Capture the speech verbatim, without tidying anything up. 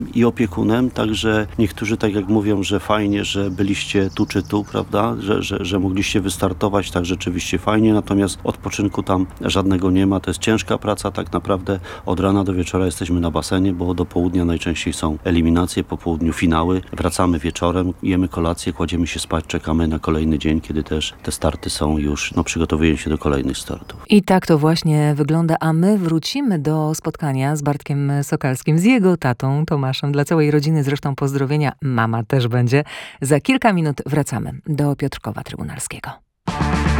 i opiekunem, także niektórzy tak jak mówią, że fajnie, że byliście tu czy tu, prawda, że, że, że mogliście wystartować, tak rzeczywiście fajnie, natomiast odpoczynku tam żadnego nie ma, to jest ciężka praca, tak naprawdę od rana do wieczora jesteśmy na basenie, bo do południa najczęściej są eliminacje, po południu finały, wracamy wieczorem, jemy kolację, kładziemy się spać, czekamy na kolejny dzień, kiedy też te starty są już, no przygotowujemy się do kolejnych startów. I tak to właśnie wygląda, a my wrócimy do spotkania z Bartkiem Sokalskim, z jego tatą Tomaszem. Dla całej rodziny zresztą pozdrowienia, mama też będzie. Za kilka minut wracamy do Piotrkowa Trybunalskiego.